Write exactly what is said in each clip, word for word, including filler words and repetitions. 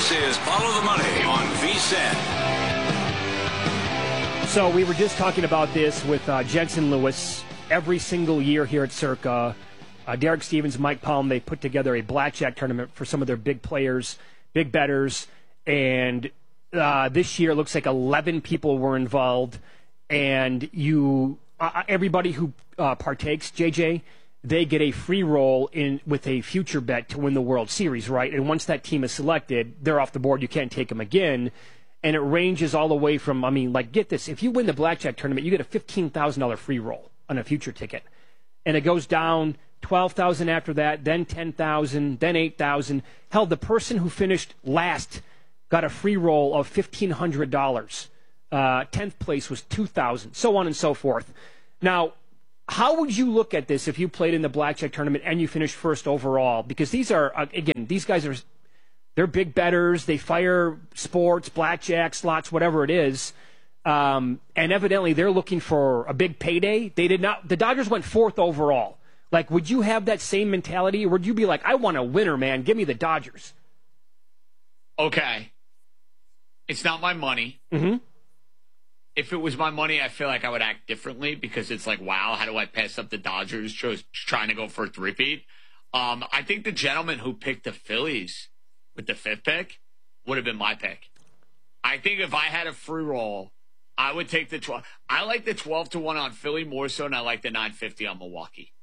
This is Follow the Money on V S I N. So we were just talking about this with uh, Jensen Lewis. Every single year here at Circa, uh, Derek Stevens, Mike Palm, they put together a blackjack tournament for some of their big players, big bettors, and uh, this year it looks like eleven people were involved, and you, uh, everybody who uh, partakes, J J, they get a free roll in with a future bet to win the World Series, right? And once that team is selected, they're off the board. You can't take them again. And it ranges all the way from, I mean, like, get this. If you win the blackjack tournament, you get a fifteen thousand dollars free roll on a future ticket. And it goes down twelve thousand dollars after that, then ten thousand dollars, then eight thousand dollars. Hell, the person who finished last got a free roll of fifteen hundred dollars. Uh, tenth place was two thousand dollars, so on and so forth. Now, how would you look at this if you played in the blackjack tournament and you finished first overall? Because these are, again, these guys are, they're big bettors. They fire sports, blackjack, slots, whatever it is. Um, and evidently they're looking for a big payday. They did not, the Dodgers went fourth overall. Like, would you have that same mentality, or would you be like, I want a winner, man. Give me the Dodgers. Okay. It's not my money. Mm-hmm. If it was my money, I feel like I would act differently, because it's like, wow, how do I pass up the Dodgers just trying to go for a three-peat? Um, I think the gentleman who picked the Phillies with the fifth pick would have been my pick. I think if I had a free roll, I would take the twelve. I like the twelve to one on Philly more so than I like the nine fifty on Milwaukee.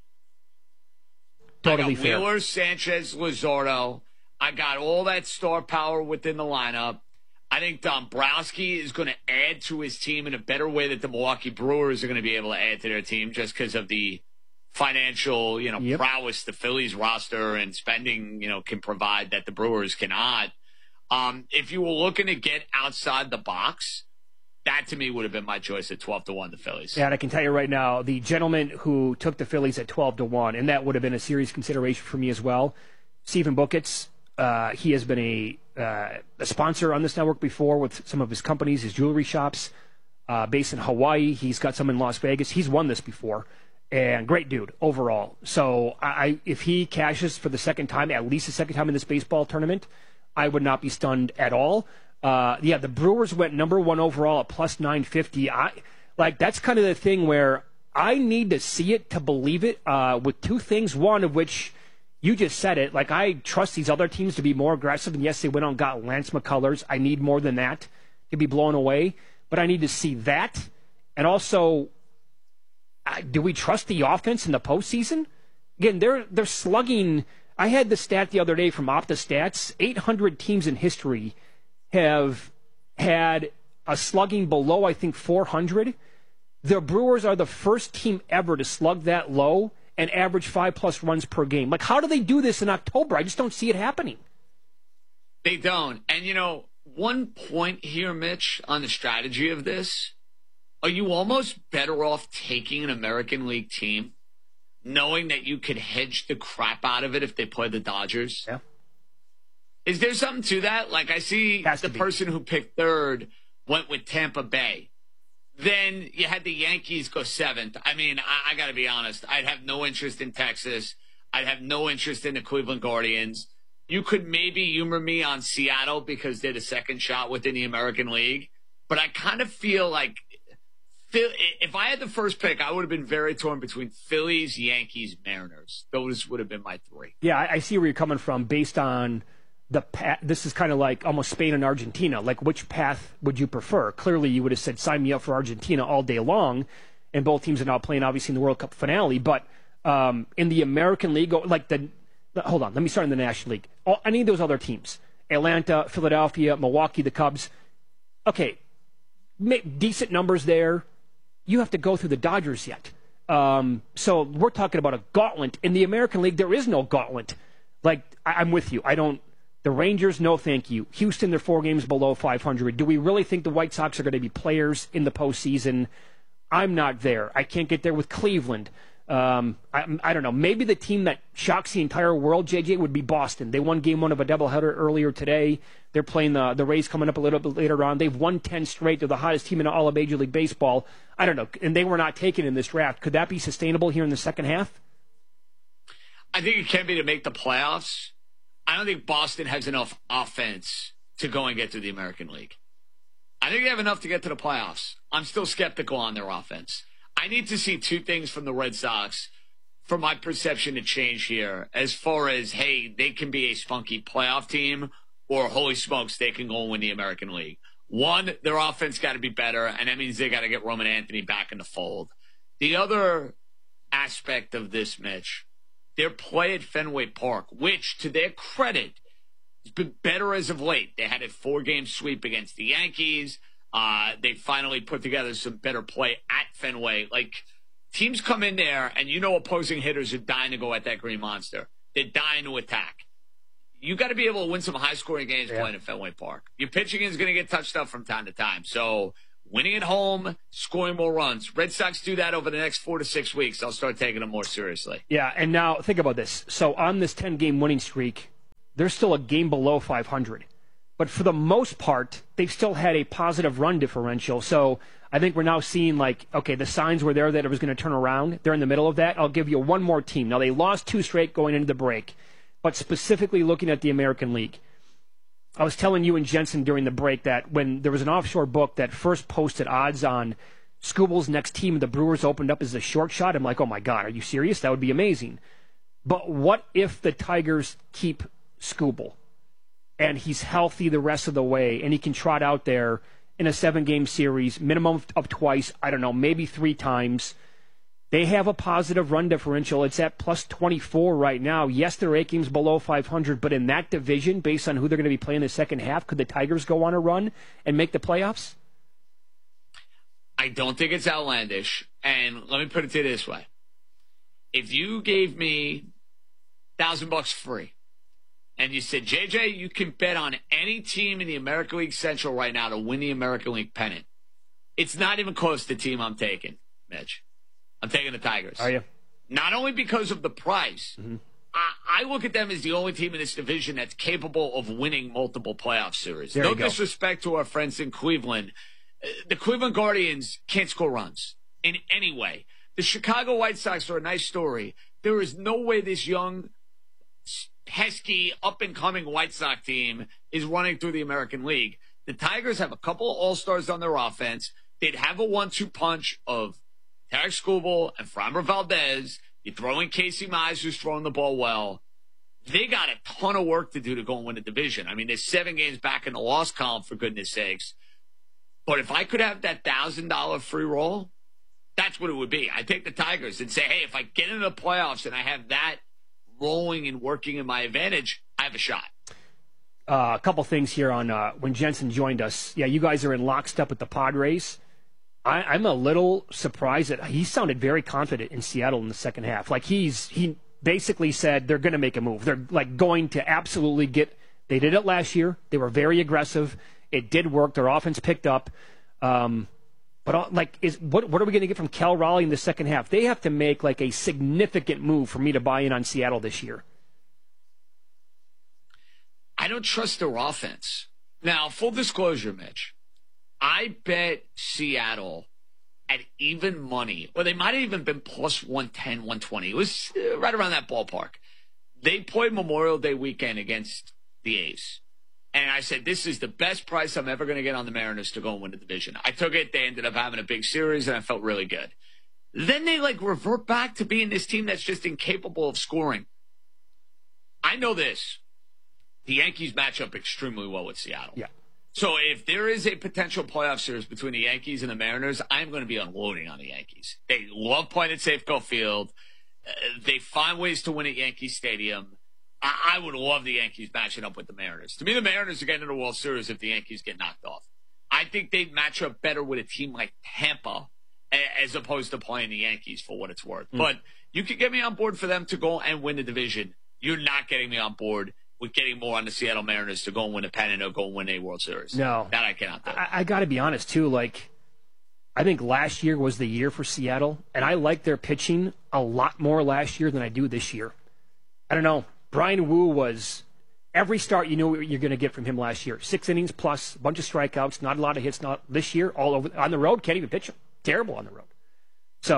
Totally I got fair. Wheeler, Sanchez, Luzardo. I got all that star power within the lineup. I think Dombrowski is going to add to his team in a better way that the Milwaukee Brewers are going to be able to add to their team, just because of the financial, you know, yep. prowess the Phillies roster and spending, you know, can provide that the Brewers cannot. Um, if you were looking to get outside the box, that to me would have been my choice at twelve to one, the Phillies. Yeah, and I can tell you right now, the gentleman who took the Phillies at twelve to one, and that would have been a serious consideration for me as well, Stephen Buckets. Uh, he has been a, uh, a sponsor on this network before with some of his companies, his jewelry shops, uh, based in Hawaii. He's got some in Las Vegas. He's won this before, and great dude overall. So I, if he cashes for the second time, at least the second time in this baseball tournament, I would not be stunned at all. Uh, yeah, the Brewers went number one overall at plus nine fifty. I like that's kind of the thing where I need to see it to believe it. Uh, with two things, one of which you just said it. Like, I trust these other teams to be more aggressive. And yes, they went on and got Lance McCullers. I need more than that to be blown away. But I need to see that. And also, uh, do we trust the offense in the postseason? Again, they're they're slugging. I had the stat the other day from OptaStats. eight hundred teams in history have had a slugging below, I think, four hundred. The Brewers are the first team ever to slug that low and average five-plus runs per game. Like, how do they do this in October? I just don't see it happening. They don't. And, you know, one point here, Mitch, on the strategy of this, are you almost better off taking an American League team knowing that you could hedge the crap out of it if they play the Dodgers? Yeah. Is there something to that? Like, I see the person who picked third went with Tampa Bay. Then you had the Yankees go seventh. I mean, I, I got to be honest. I'd have no interest in Texas. I'd have no interest in the Cleveland Guardians. You could maybe humor me on Seattle because they're the second shot within the American League. But I kind of feel like if I had the first pick, I would have been very torn between Phillies, Yankees, Mariners. Those would have been my three. Yeah, I, I see where you're coming from based on the path. This is kind of like almost Spain and Argentina. Like, which path would you prefer? Clearly, you would have said, sign me up for Argentina all day long. And both teams are now playing, obviously, in the World Cup finale. But um, in the American League, like the, the – hold on. Let me start in the National League. All, any of those other teams, Atlanta, Philadelphia, Milwaukee, the Cubs. Okay, make decent numbers there. You have to go through the Dodgers yet. Um, so we're talking about a gauntlet. In the American League, there is no gauntlet. Like, I, I'm with you. I don't – the Rangers, no thank you. Houston, they're four games below five hundred. Do we really think the White Sox are going to be players in the postseason? I'm not there. I can't get there with Cleveland. Um, I, I don't know. Maybe the team that shocks the entire world, J J, would be Boston. They won game one of a doubleheader earlier today. They're playing the, the Rays coming up a little bit later on. They've won ten straight. They're the hottest team in all of Major League Baseball. I don't know. And they were not taken in this draft. Could that be sustainable here in the second half? I think it can be to make the playoffs. I don't think Boston has enough offense to go and get to the American League. I think they have enough to get to the playoffs. I'm still skeptical on their offense. I need to see two things from the Red Sox for my perception to change here as far as, hey, they can be a spunky playoff team, or holy smokes, they can go and win the American League. One, their offense got to be better, and that means they got to get Roman Anthony back in the fold. The other aspect of this, Mitch, their play at Fenway Park, which, to their credit, has been better as of late. They had a four-game sweep against the Yankees. Uh, they finally put together some better play at Fenway. Like, teams come in there, and you know opposing hitters are dying to go at that Green Monster. They're dying to attack. You got to be able to win some high-scoring games yeah. playing at Fenway Park. Your pitching is going to get touched up from time to time. So winning at home, scoring more runs. Red Sox do that over the next four to six weeks. I'll start taking them more seriously. Yeah, and now think about this. So on this ten-game winning streak, they're still a game below five hundred. But for the most part, they've still had a positive run differential. So I think we're now seeing, like, okay, the signs were there that it was going to turn around. They're in the middle of that. I'll give you one more team. Now, they lost two straight going into the break, but specifically looking at the American League. I was telling you and Jensen during the break that when there was an offshore book that first posted odds on Skubal's next team, the Brewers opened up as a short shot. I'm like, oh, my God, are you serious? That would be amazing. But what if the Tigers keep Skubal and he's healthy the rest of the way and he can trot out there in a seven-game series, minimum of twice, I don't know, maybe three times? They have a positive run differential. It's at plus twenty-four right now. Yes, they're eight games below five hundred, but in that division, based on who they're going to be playing in the second half, could the Tigers go on a run and make the playoffs? I don't think it's outlandish. And let me put it to you this way. If you gave me a thousand bucks free and you said, J J, you can bet on any team in the American League Central right now to win the American League pennant, it's not even close to the team I'm taking, Mitch. I'm taking the Tigers. Are you? Not only because of the price. Mm-hmm. I, I look at them as the only team in this division that's capable of winning multiple playoff series. There no disrespect to our friends in Cleveland. The Cleveland Guardians can't score runs in any way. The Chicago White Sox are a nice story. There is no way this young, pesky, up-and-coming White Sox team is running through the American League. The Tigers have a couple of all-stars on their offense. They'd have a one two punch of Tarik Skubal and Framber Valdez. You throw in Casey Mize, who's throwing the ball well. They got a ton of work to do to go and win the division. I mean, there's seven games back in the loss column, for goodness sakes. But if I could have that one thousand dollars free roll, that's what it would be. I'd take the Tigers and say, hey, if I get into the playoffs and I have that rolling and working in my advantage, I have a shot. Uh, a couple things here on uh, when Jensen joined us. Yeah, you guys are in lockstep with the Padres. I, I'm a little surprised that he sounded very confident in Seattle in the second half. Like he's he basically said they're going to make a move. They're like going to absolutely get. They did it last year. They were very aggressive. It did work. Their offense picked up. Um, but uh, like, is what what are we going to get from Cal Raleigh in the second half? They have to make like a significant move for me to buy in on Seattle this year. I don't trust their offense. Now, full disclosure, Mitch. I bet Seattle at even money, or they might have even been plus one ten, one twenty. It was right around that ballpark. They played Memorial Day weekend against the A's. And I said, this is the best price I'm ever going to get on the Mariners to go and win the division. I took it. They ended up having a big series, and I felt really good. Then they, like, revert back to being this team that's just incapable of scoring. I know this. The Yankees match up extremely well with Seattle. Yeah. So if there is a potential playoff series between the Yankees and the Mariners, I'm going to be unloading on the Yankees. They love playing at Safeco Field. Uh, they find ways to win at Yankee Stadium. I-, I would love the Yankees matching up with the Mariners. To me, the Mariners are getting to the World Series if the Yankees get knocked off. I think they'd match up better with a team like Tampa a- as opposed to playing the Yankees for what it's worth. Mm. But you could get me on board for them to go and win the division. You're not getting me on board with getting more on the Seattle Mariners to go and win a pennant or go and win a World Series. No. That I cannot do. I, I got to be honest, too. Like, I think last year was the year for Seattle, and I like their pitching a lot more last year than I do this year. I don't know. Brian Wu was every start you knew what you're going to get from him last year. Six innings plus, a bunch of strikeouts, not a lot of hits. Not this year, all over on the road, can't even pitch him. Terrible on the road. So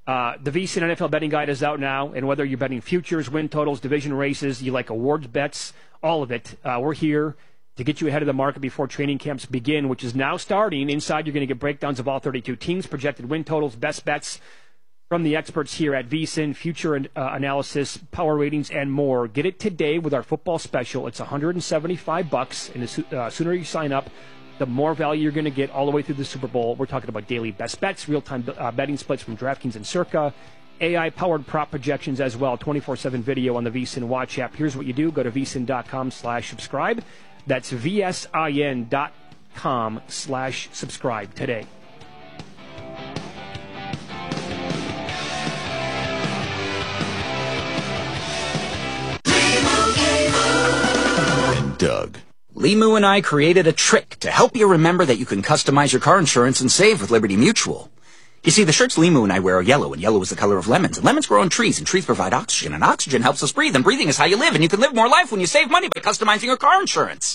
Uh, the VSiN N F L betting guide is out now, and whether you're betting futures, win totals, division races, you like awards bets, all of it, uh, we're here to get you ahead of the market before training camps begin, which is now starting. Inside, you're going to get breakdowns of all thirty-two teams, projected win totals, best bets from the experts here at VSiN, future uh, analysis, power ratings, and more. Get it today with our football special. It's one hundred seventy-five bucks, and the uh, sooner you sign up, the more value you're going to get all the way through the Super Bowl. We're talking about daily best bets, real-time uh, betting splits from DraftKings and Circa, A I-powered prop projections as well, twenty-four seven video on the VSiN Watch app. Here's what you do. Go to vsin.com slash subscribe. That's V-S-I-N dot com slash subscribe today. Doug. Limu and I created a trick to help you remember that you can customize your car insurance and save with Liberty Mutual. You see, the shirts Limu and I wear are yellow, and yellow is the color of lemons. And lemons grow on trees, and trees provide oxygen, and oxygen helps us breathe, and breathing is how you live, and you can live more life when you save money by customizing your car insurance.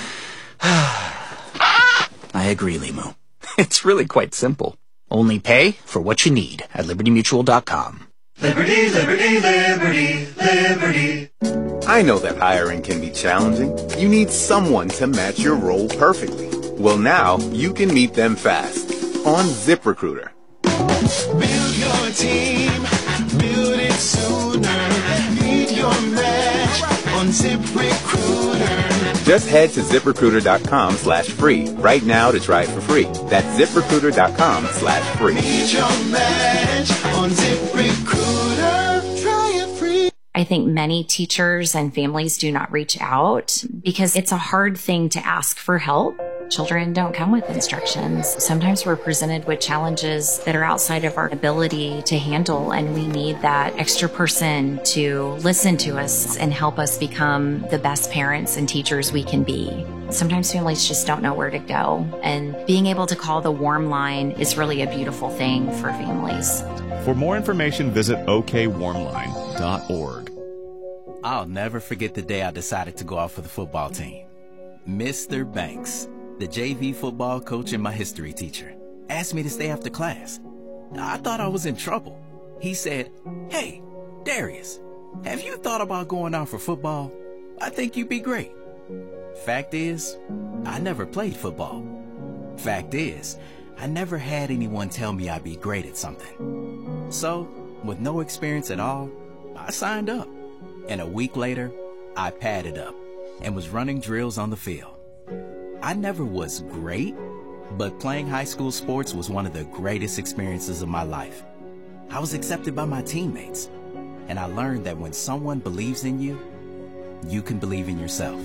I agree, Limu. It's really quite simple. Only pay for what you need at liberty mutual dot com. Liberty, liberty, liberty, liberty. I know that hiring can be challenging. You need someone to match your role perfectly. Well, now you can meet them fast on ZipRecruiter. Build your team, build it sooner. Meet your match on ZipRecruiter. Just head to ZipRecruiter.com slash free right now to try it for free. That's ZipRecruiter.com slash free. Meet your match on ZipRecruiter. Try it free. I think many teachers and families do not reach out because it's a hard thing to ask for help. Children don't come with instructions. Sometimes we're presented with challenges that are outside of our ability to handle, and we need that extra person to listen to us and help us become the best parents and teachers we can be. Sometimes families just don't know where to go, and being able to call the warm line is really a beautiful thing for families. For more information, visit o k warm line dot org. I'll never forget the day I decided to go out for the football team. Mister Banks, the J V football coach and my history teacher, asked me to stay after class. I thought I was in trouble. He said, "Hey, Darius, have you thought about going out for football? I think you'd be great." Fact is, I never played football. Fact is, I never had anyone tell me I'd be great at something. So, with no experience at all, I signed up. And a week later, I padded up and was running drills on the field. I never was great, but playing high school sports was one of the greatest experiences of my life. I was accepted by my teammates, and I learned that when someone believes in you, you can believe in yourself.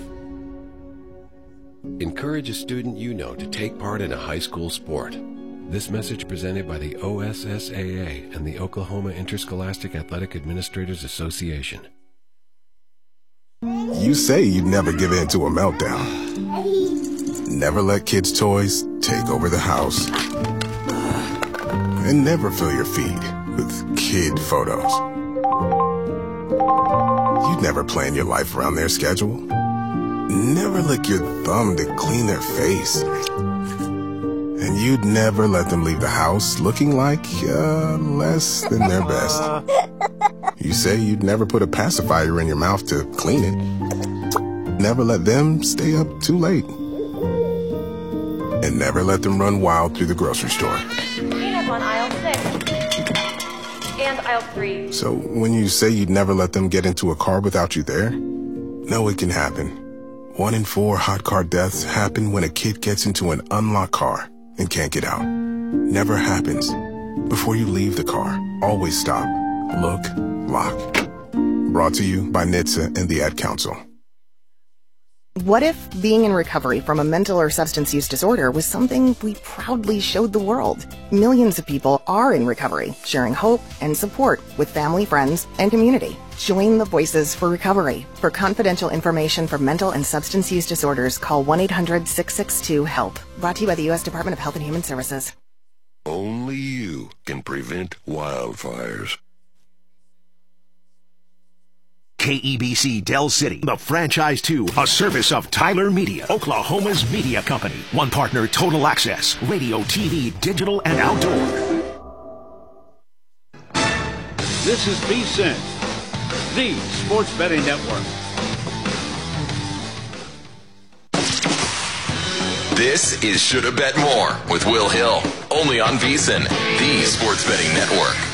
Encourage a student you know to take part in a high school sport. This message presented by the O S S A A and the Oklahoma Interscholastic Athletic Administrators Association. You say you'd never give in to a meltdown. Never let kids' toys take over the house. And never fill your feed with kid photos. You'd never plan your life around their schedule. Never lick your thumb to clean their face. And you'd never let them leave the house looking like uh, less than their best. You say you'd never put a pacifier in your mouth to clean it. Never let them stay up too late. And never let them run wild through the grocery store. Peanut on aisle six. And aisle three. So when you say you'd never let them get into a car without you there, no, it can happen. One in four hot car deaths happen when a kid gets into an unlocked car and can't get out. Never happens. Before you leave the car, always stop, look, lock. Brought to you by N H T S A and the Ad Council. What if being in recovery from a mental or substance use disorder was something we proudly showed the world? Millions of people are in recovery, sharing hope and support with family, friends, and community. Join the Voices for Recovery. For confidential information for mental and substance use disorders, call one eight hundred six six two HELP. Brought to you by the U S Department of Health and Human Services. Only you can prevent wildfires. K E B C Del City, the Franchise two, a service of Tyler Media, Oklahoma's media company. One partner, Total Access, radio, T V, digital, and outdoor. This is VSiN, the sports betting network. This is Shoulda Bet More with Will Hill, only on VSiN, the sports betting network.